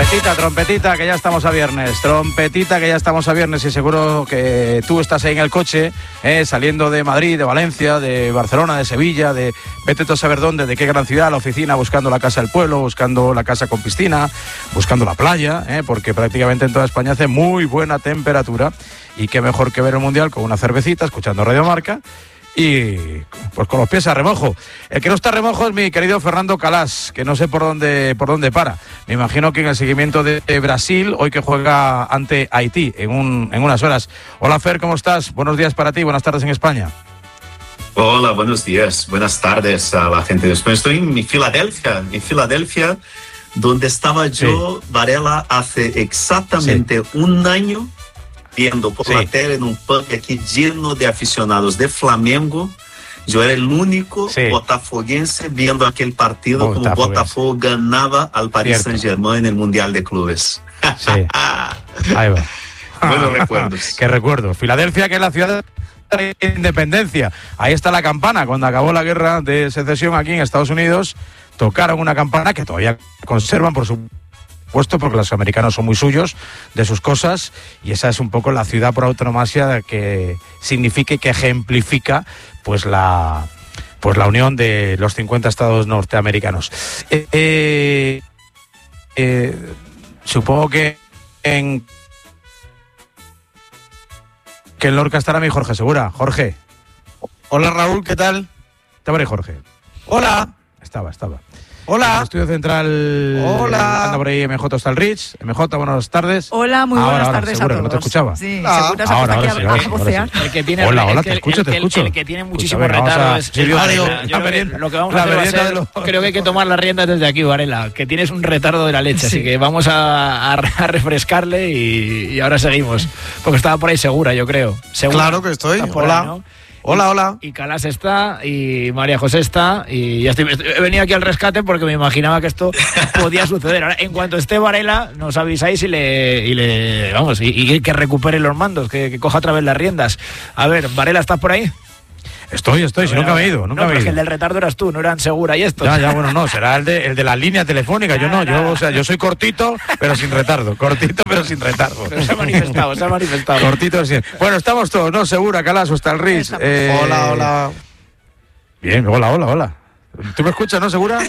Trompetita, que ya estamos a viernes. Trompetita, que ya estamos a viernes. Y seguro que tú estás ahí en el coche, saliendo de Madrid, de Valencia, de Barcelona, de Sevilla, de vete tú a saber dónde, de qué gran ciudad, la oficina, buscando la casa del pueblo, buscando la casa con piscina, buscando la playa, porque prácticamente en toda España hace muy buena temperatura. Y qué mejor que ver el Mundial con una cervecita, escuchando Radio Marca. Y pues con los pies a remojo. El que no está a remojo es mi querido Fernando Calas, que no sé por dónde para. Me imagino que en el seguimiento de Brasil, hoy que juega ante Haití en unas horas. Hola Fer, ¿cómo estás? Buenos días para ti, buenas tardes en España. Hola, buenos días, buenas tardes a la gente de España. Estoy en Filadelfia, donde estaba yo, Varela, hace exactamente un año, viendo por la tele en un pub aquí lleno de aficionados de Flamengo. Yo era el único botafoguense viendo aquel partido como Botafogo ganaba al Paris Saint-Germain en el Mundial de Clubes. Sí, ahí va. Buenos recuerdos. Qué recuerdo. Filadelfia, que es la ciudad de la independencia. Ahí está la campana. Cuando acabó la guerra de secesión aquí en Estados Unidos, tocaron una campana que todavía conservan, por supuesto, porque los americanos son muy suyos de sus cosas, y esa es un poco la ciudad por autonomasia que significa y que ejemplifica pues la unión de los 50 estados norteamericanos. Supongo que en Lorca estará mi Jorge Segura. Jorge. Hola Raúl, ¿qué tal? Te veré, Jorge. Hola. Estaba. Hola. En el estudio central. Hola. Anda por ahí MJ hasta el Rich. MJ, buenas tardes. Hola, muy buenas tardes seguro, a todos. No te escuchaba. Sí, seguro se ahora aquí sí, a vocear. Sí. El que tiene, hola, te escucho. El que tiene muchísimo retardo es lo que vamos a hacer creo que hay que tomar las riendas desde aquí, Varela, que tienes un retardo de la leche, así que vamos a refrescarle y ahora seguimos. Porque estaba por ahí Segura, yo creo. Segura, claro que estoy. Hola. Ahí, ¿no? Hola. Y Calas está, y María José está, y ya he venido aquí al rescate porque me imaginaba que esto podía suceder. Ahora, en cuanto esté Varela, nos avisáis y que recupere los mandos, que coja otra vez las riendas. A ver, Varela, ¿estás por ahí? Estoy, si nunca me he ido. Es que el del retardo eras tú, no eran Segura y esto. Ya, bueno, no, será el de la línea telefónica. Yo no, yo soy cortito, pero sin retardo. Pero se ha manifestado. Cortito, sí. Bueno, estamos todos, ¿no? Segura, Calaso, está el Riz. Hola. Bien, hola. ¿Tú me escuchas, no, Segura?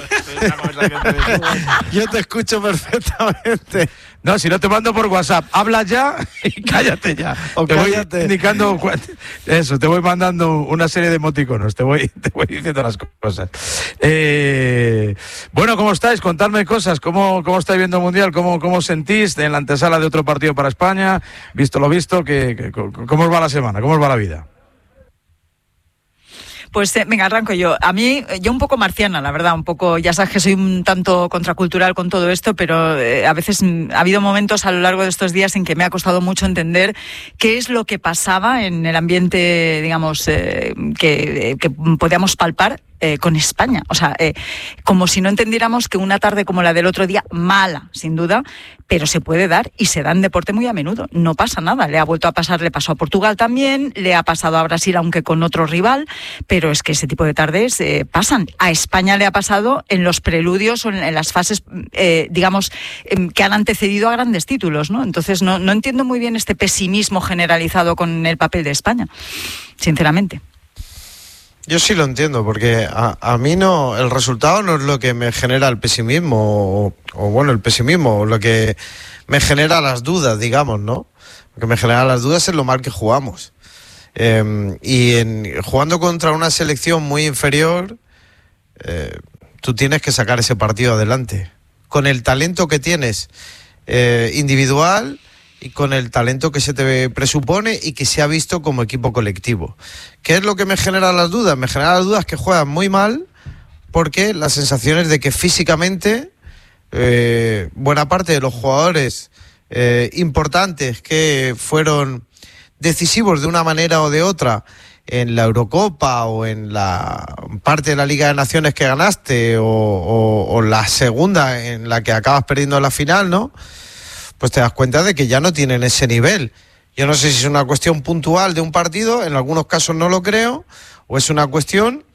Yo te escucho perfectamente. No, si no te mando por WhatsApp, habla ya y cállate ya. Te voy indicando eso, te voy mandando una serie de emoticonos, te voy diciendo las cosas. Bueno, ¿cómo estáis? Contadme cosas. ¿Cómo estáis viendo el Mundial? ¿Cómo sentís en la antesala de otro partido para España? Visto lo visto, ¿cómo os va la semana? ¿Cómo os va la vida? Pues venga, arranco yo. A mí, yo un poco marciana, la verdad, un poco, ya sabes que soy un tanto contracultural con todo esto, pero a veces ha habido momentos a lo largo de estos días en que me ha costado mucho entender qué es lo que pasaba en el ambiente, digamos, que podíamos palpar con España. O sea, como si no entendiéramos que una tarde como la del otro día, mala, sin duda, pero se puede dar y se da en deporte muy a menudo. No pasa nada. Le pasó a Portugal también, le ha pasado a Brasil, aunque con otro rival, pero es que ese tipo de tardes pasan. A España le ha pasado en los preludios o en las fases, digamos, que han antecedido a grandes títulos, ¿no? Entonces no entiendo muy bien este pesimismo generalizado con el papel de España, sinceramente. Yo sí lo entiendo, porque a mí no, el resultado no es lo que me genera el pesimismo, el pesimismo, lo que me genera las dudas, digamos, ¿no? Lo que me genera las dudas es lo mal que jugamos. Jugando contra una selección muy inferior, tú tienes que sacar ese partido adelante. Con el talento que tienes individual y con el talento que se te presupone y que se ha visto como equipo colectivo. ¿Qué es lo que me genera las dudas? Me genera las dudas que juegan muy mal, porque las sensaciones de que físicamente buena parte de los jugadores importantes que fueron decisivos de una manera o de otra en la Eurocopa o en la parte de la Liga de Naciones que ganaste o la segunda en la que acabas perdiendo la final, ¿no? Pues te das cuenta de que ya no tienen ese nivel. Yo no sé si es una cuestión puntual de un partido, en algunos casos no lo creo, o es una cuestión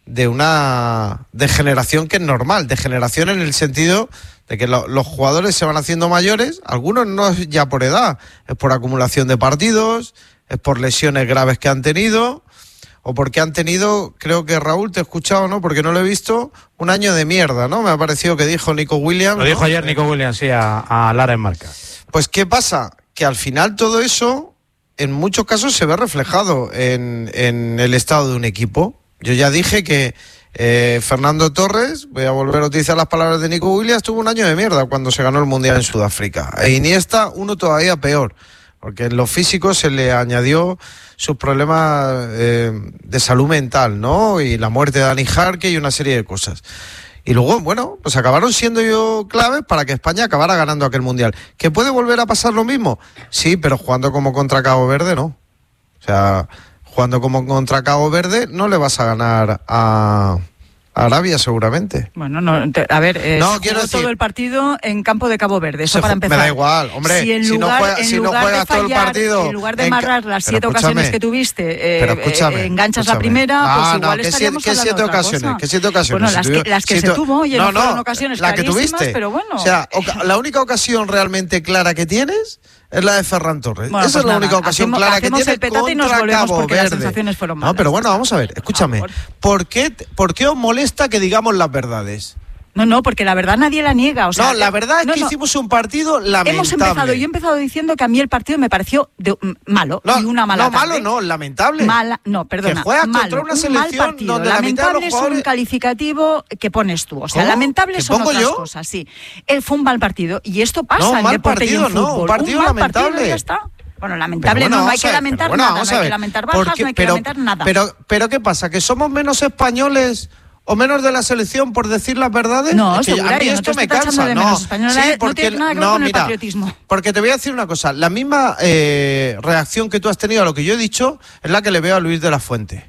una degeneración que es normal, degeneración en el sentido de que los jugadores se van haciendo mayores, algunos no es ya por edad, es por acumulación de partidos, es por lesiones graves que han tenido, o porque han tenido, creo que Raúl, te he escuchado, ¿no? Porque no lo he visto, un año de mierda, ¿no? Me ha parecido que dijo Nico Williams. Lo dijo ayer Nico Williams, sí, a Lara en Marca. Pues, ¿qué pasa? Que al final todo eso, en muchos casos, se ve reflejado en el estado de un equipo. Yo ya dije que Fernando Torres, voy a volver a utilizar las palabras de Nico Williams, tuvo un año de mierda cuando se ganó el Mundial en Sudáfrica. E Iniesta, uno todavía peor, porque en lo físico se le añadió sus problemas de salud mental, ¿no? Y la muerte de Dani Jarque y una serie de cosas. Y luego, bueno, pues acabaron siendo claves para que España acabara ganando aquel Mundial. ¿Que puede volver a pasar lo mismo? Sí, pero jugando como contra Cabo Verde, no. O sea, jugando como contra Cabo Verde no le vas a ganar a Arabia seguramente. Bueno, no, a ver, no, quiero decir, todo el partido en campo de Cabo Verde, eso para empezar. Me da igual, hombre, si no juegas todo el partido... En lugar de amarrar las 7 ocasiones que tuviste, enganchas la primera, pues igual estaríamos hablando de otra cosa. ¿Qué 7 ocasiones? Bueno, las que se tuvo, oye, no fueron ocasiones la que clarísimas, tuviste. Pero bueno. O sea, la única ocasión realmente clara que tienes es la de Ferran Torres. Bueno, esa es la única ocasión clara que tiene contra Cabo Verde. Las sensaciones fueron malas. No, pero bueno, vamos a ver, escúchame. ¿Por qué os molesta que digamos las verdades? No, porque la verdad nadie la niega. O sea, la verdad es que hicimos un partido lamentable. Yo he empezado diciendo que a mí el partido me pareció malo y una mala tarde. Lamentable. Perdona. Que juegas contra una selección donde lamentable es un calificativo que pones tú. O sea, lamentable son otras cosas, sí. Fue un mal partido y esto pasa en deporte y en fútbol. Un partido lamentable. Ya está. Bueno, lamentable no hay que lamentar nada, no hay que lamentar bajas, no hay que lamentar nada. Pero ¿qué pasa? ¿Que somos menos españoles o menos de la selección por decir las verdades? No, es que a mí esto me cansa. No tiene nada que ver con el patriotismo. Porque te voy a decir una cosa, la misma reacción que tú has tenido a lo que yo he dicho es la que le veo a Luis de la Fuente.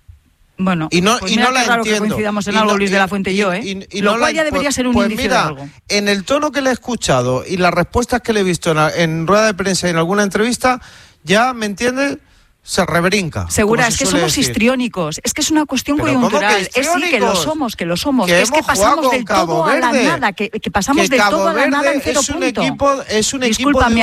Bueno, y no la raro entiendo. Que coincidamos en algo, Luis de la Fuente y yo, lo cual ya debería ser un indicio de algo. En el tono que le he escuchado y las respuestas que le he visto en rueda de prensa y en alguna entrevista, ya, ¿me entiendes?, se rebrinca. Segura, es que somos histriónicos, es que es una cuestión coyuntural. Sí, que lo somos. Que es que pasamos del todo a la nada, que pasamos del todo a la nada en 0 puntos. Es un equipo